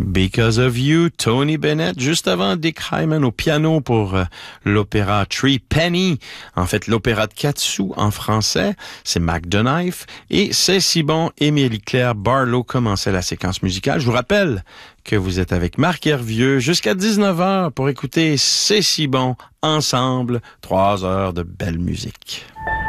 Because of You, Tony Bennett, juste avant Dick Hyman au piano pour l'opéra Three Penny, en fait l'opéra de 4 sous en français, c'est Mac the Knife, et C'est si bon, Émilie Claire Barlow commençait la séquence musicale. Je vous rappelle que vous êtes avec Marc Hervieux jusqu'à 19h pour écouter C'est si bon, ensemble, 3 heures de belle musique.